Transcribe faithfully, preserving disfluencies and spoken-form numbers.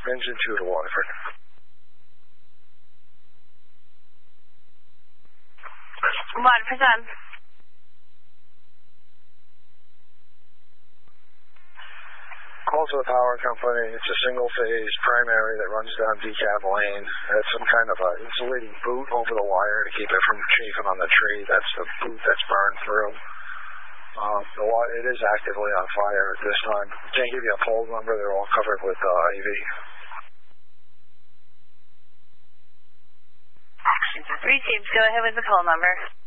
Engine two to Waterford. Waterford on. Call to the power company. It's a single-phase primary that runs down Decab Lane. Has some kind of a insulating boot over the wire to keep it from chafing on the tree. That's the boot that's burned through. Um, the water, it is actively on fire at this time. Can't give you a pole number. They're all covered with uh, A V. Received. Go ahead with the pole number.